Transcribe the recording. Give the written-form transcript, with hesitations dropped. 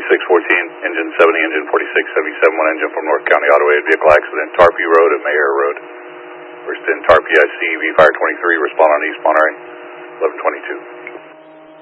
4614, engine 70, engine 4677, one engine from North County Automated Vehicle Accident, Tarpey Road and Mayer Road. First in Tarpey, I see V Fire 23.